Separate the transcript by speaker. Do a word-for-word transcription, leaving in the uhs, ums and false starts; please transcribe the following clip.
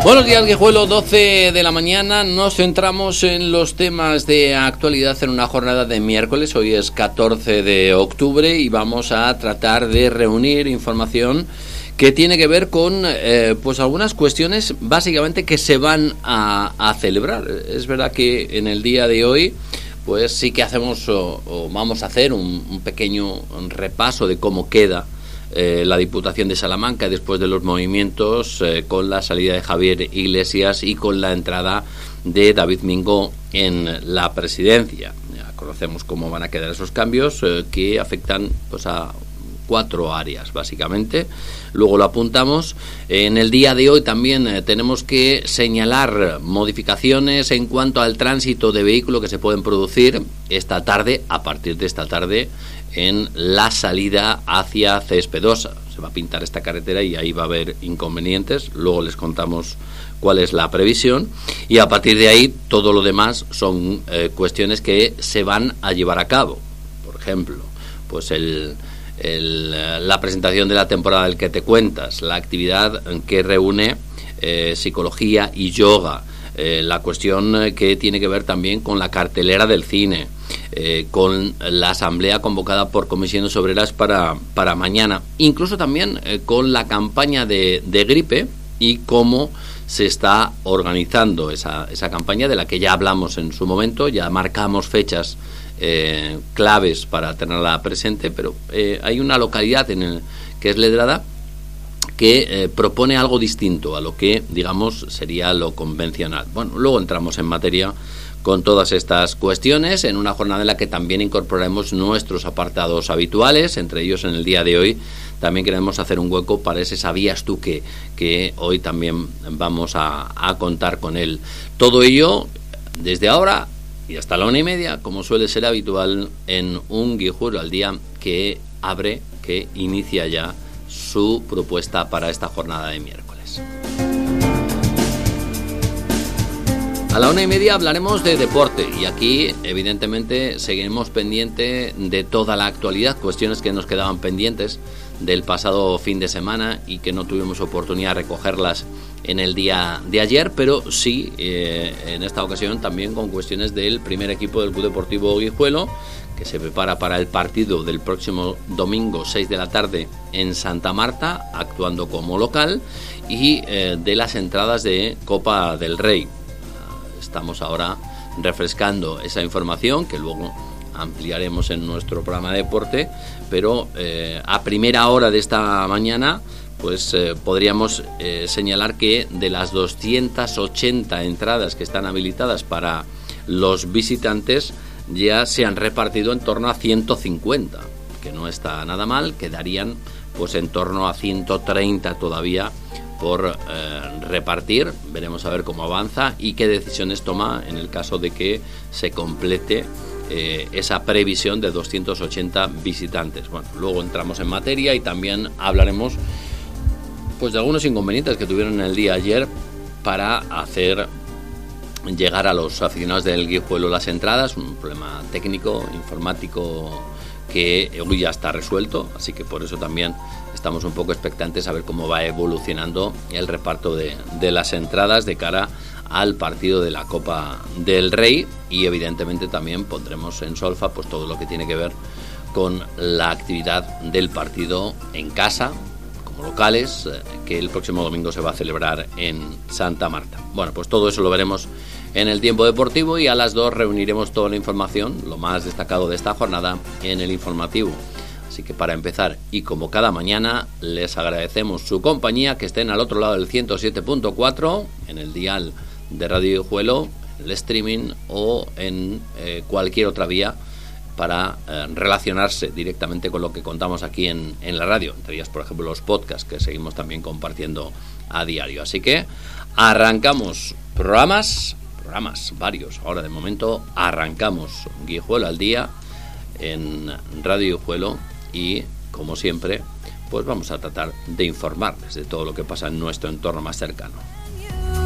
Speaker 1: Buenos días, Guijuelo, doce de la mañana. Nos centramos en los temas de actualidad en una jornada de miércoles. Hoy es catorce de octubre y vamos a tratar de reunir información que tiene que ver con eh, pues algunas cuestiones básicamente que se van a, a celebrar. Es verdad que en el día de hoy pues sí que hacemos o, o vamos a hacer un, un pequeño repaso de cómo queda Eh, la Diputación de Salamanca después de los movimientos eh, con la salida de Javier Iglesias y con la entrada de David Mingo en la presidencia. Ya conocemos cómo van a quedar esos cambios eh, que afectan pues a cuatro áreas básicamente. Luego lo apuntamos. En el día de hoy también eh, tenemos que señalar modificaciones en cuanto al tránsito de vehículos que se pueden producir esta tarde, a partir de esta tarde, en la salida hacia Cespedosa. Se va a pintar esta carretera y ahí va a haber inconvenientes. Luego les contamos cuál es la previsión. Y a partir de ahí, todo lo demás son eh, cuestiones que se van a llevar a cabo. Por ejemplo, pues el, el, la presentación de la temporada del que te cuentas, la actividad que reúne eh, psicología y yoga, eh, la cuestión que tiene que ver también con la cartelera del cine, Eh, con la asamblea convocada por Comisiones Obreras para, para mañana, incluso también eh, con la campaña de, de gripe y cómo se está organizando esa, esa campaña de la que ya hablamos en su momento. Ya marcamos fechas eh, claves para tenerla presente, pero eh, hay una localidad en el, que es Ledrada, que eh, propone algo distinto a lo que, digamos, sería lo convencional. Bueno, luego entramos en materia con todas estas cuestiones, en una jornada en la que también incorporaremos nuestros apartados habituales. Entre ellos, en el día de hoy, también queremos hacer un hueco para ese ¿sabías tú qué?, que hoy también vamos a, a contar con él. Todo ello desde ahora y hasta la una y media, como suele ser habitual en un Guijuelo al día, que abre, que inicia ya su propuesta para esta jornada de miércoles. A la una y media hablaremos de deporte y aquí evidentemente seguiremos pendiente de toda la actualidad, cuestiones que nos quedaban pendientes del pasado fin de semana y que no tuvimos oportunidad de recogerlas en el día de ayer, pero sí eh, en esta ocasión también con cuestiones del primer equipo del Club Deportivo Guijuelo, que se prepara para el partido del próximo domingo seis de la tarde en Santa Marta, actuando como local, y eh, de las entradas de Copa del Rey. Estamos ahora refrescando esa información que luego ampliaremos en nuestro programa de deporte, pero eh, a primera hora de esta mañana pues eh, podríamos eh, señalar que de las doscientas ochenta entradas que están habilitadas para los visitantes ya se han repartido en torno a ciento cincuenta, que no está nada mal. Quedarían pues en torno a ciento treinta todavía por eh, repartir. Veremos a ver cómo avanza y qué decisiones toma en el caso de que se complete eh, esa previsión de doscientos ochenta visitantes. Bueno, luego entramos en materia y también hablaremos pues de algunos inconvenientes que tuvieron el día ayer para hacer llegar a los aficionados del Guijuelo las entradas. Un problema técnico, informático, que hoy ya está resuelto, así que por eso también estamos un poco expectantes a ver cómo va evolucionando el reparto de, de las entradas de cara al partido de la Copa del Rey, y evidentemente también pondremos en solfa pues todo lo que tiene que ver con la actividad del partido en casa, como locales, que el próximo domingo se va a celebrar en Santa Marta. Bueno, pues todo eso lo veremos en el tiempo deportivo, y a las dos reuniremos toda la información, lo más destacado de esta jornada, en el informativo. Así que para empezar, y como cada mañana, les agradecemos su compañía, que estén al otro lado del ciento siete punto cuatro, en el dial de Radio Guijuelo, en el streaming o en eh, cualquier otra vía para eh, relacionarse directamente con lo que contamos aquí en, en la radio, entre ellas, por ejemplo, los podcasts que seguimos también compartiendo a diario. Así que arrancamos programas, programas varios. Ahora de momento arrancamos Guijuelo al día en Radio Guijuelo y, como siempre, pues vamos a tratar de informarles de todo lo que pasa en nuestro entorno más cercano.